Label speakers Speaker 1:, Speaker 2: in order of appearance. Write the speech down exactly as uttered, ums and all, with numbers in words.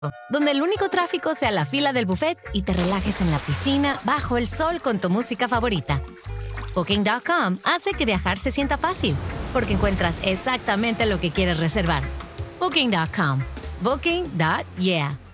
Speaker 1: donde el único tráfico sea la fila del buffet y te relajes en la piscina bajo el sol con tu música favorita. Booking punto com hace que viajar se sienta fácil, porque encuentras exactamente lo que quieres reservar. Booking punto com. Booking punto yeah.